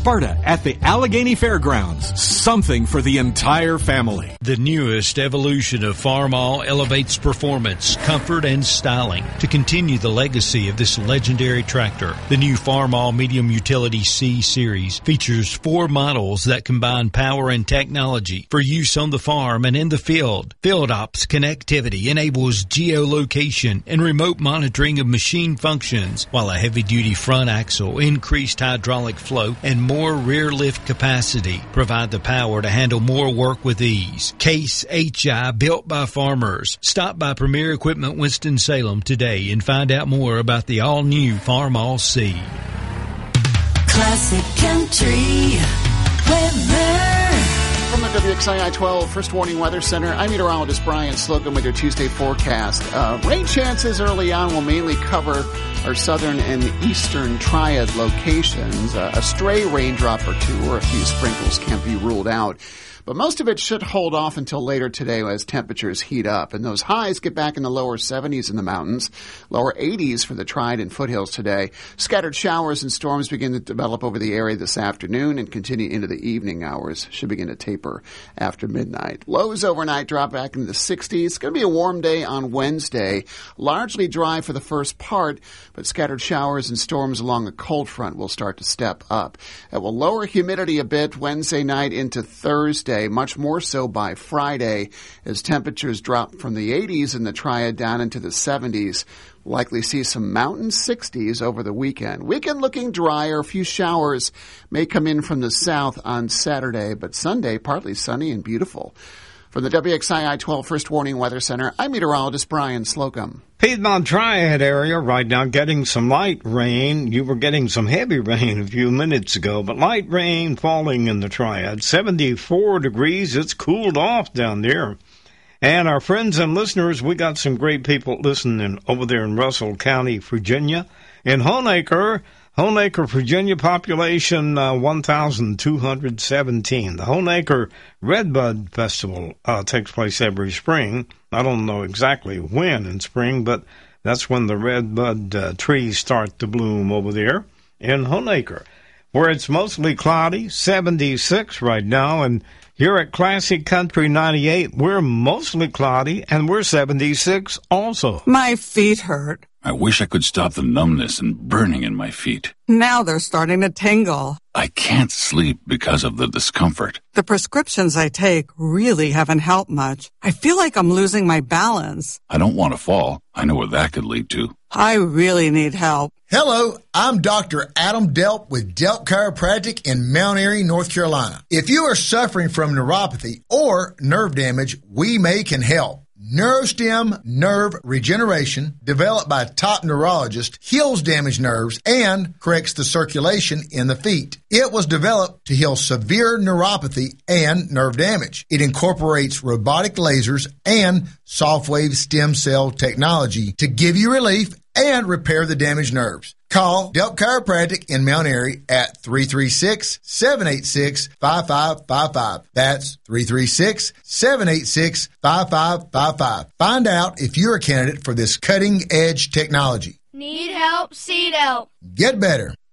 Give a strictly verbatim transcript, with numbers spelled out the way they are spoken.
Sparta at the Allegheny Fairgrounds. Something for the entire family. The newest evolution of Farmall elevates performance, comfort, and styling to continue the legacy of this legendary tractor. The new Farmall Medium Utility C Series features four models that combine power and technology for use on the farm and in the field. Field Ops connectivity enables geolocation and remote monitoring of machine functions, while a heavy-duty front axle, increased hydraulic flow, and more rear lift capacity provide the power to handle more work with ease. Case H I, built by farmers. Stop by Premier Equipment Winston-Salem today and find out more about the all-new Farmall C. Classic Country Weather. From the W X I I twelve First Warning Weather Center, I'm meteorologist Brian Slocum with your Tuesday forecast. Uh, rain chances early on will mainly cover our southern and eastern triad locations. Uh, a stray raindrop or two or a few sprinkles can't be ruled out. But most of it should hold off until later today as temperatures heat up. And those highs get back in the lower seventies in the mountains, lower eighties for the Triad and foothills today. Scattered showers and storms begin to develop over the area this afternoon and continue into the evening hours. Should begin to taper after midnight. Lows overnight drop back into the sixties. It's going to be a warm day on Wednesday. Largely dry for the first part, but scattered showers and storms along the cold front will start to step up. It will lower humidity a bit Wednesday night into Thursday. Much more so by Friday as temperatures drop from the eighties in the Triad down into the seventies. Likely see some mountain sixties over the weekend. Weekend looking drier. A few showers may come in from the south on Saturday, but Sunday partly sunny and beautiful. From the W X I I twelve First Warning Weather Center, I'm meteorologist Brian Slocum. Piedmont Triad area right now getting some light rain. You were getting some heavy rain a few minutes ago, but light rain falling in the Triad. seventy-four degrees. It's cooled off down there. And our friends and listeners, we got some great people listening over there in Russell County, Virginia. In Honaker, Honaker, Virginia, population uh, one thousand two hundred seventeen. The Honaker Redbud Festival uh, takes place every spring. I don't know exactly when in spring, but that's when the redbud uh, trees start to bloom over there in Honaker, where it's mostly cloudy, seventy-six right now, and here at Classic Country ninety-eight, we're mostly cloudy, and we're seventy-six also. My feet hurt. I wish I could stop the numbness and burning in my feet. Now they're starting to tingle. I can't sleep because of the discomfort. The prescriptions I take really haven't helped much. I feel like I'm losing my balance. I don't want to fall. I know where that could lead to. I really need help. Hello, I'm Doctor Adam Delp with Delp Chiropractic in Mount Airy, North Carolina. If you are suffering from neuropathy or nerve damage, we may can help. NeuroStem Nerve Regeneration, developed by a top neurologist, heals damaged nerves and corrects the circulation in the feet. It was developed to heal severe neuropathy and nerve damage. It incorporates robotic lasers and soft wave stem cell technology to give you relief and repair the damaged nerves. Call Delp Chiropractic in Mount Airy at three three six, seven eight six, five five five five. That's three three six, seven eight six, five five five five. Find out if you're a candidate for this cutting-edge technology. Need help? See help. Get better.